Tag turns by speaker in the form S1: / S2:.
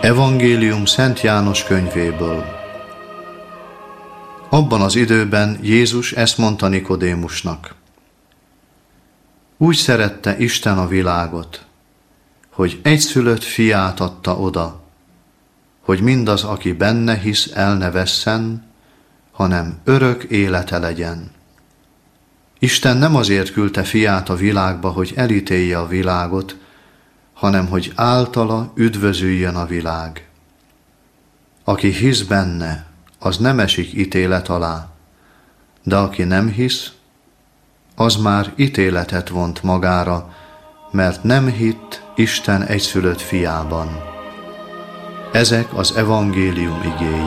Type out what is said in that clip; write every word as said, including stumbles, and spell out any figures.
S1: Evangélium Szent János könyvéből. Abban az időben Jézus ezt mondta Nikodémusnak: úgy szerette Isten a világot, hogy egyszülött fiát adta oda, hogy mindaz, aki benne hisz, el ne vesszen, hanem örök élete legyen. Isten nem azért küldte fiát a világba, hogy elítélje a világot, hanem hogy általa üdvözüljön a világ. Aki hisz benne, az nem esik ítélet alá, de aki nem hisz, az már ítéletet vont magára, mert nem hitt Isten egyszülött fiában. Ezek az evangélium igéi.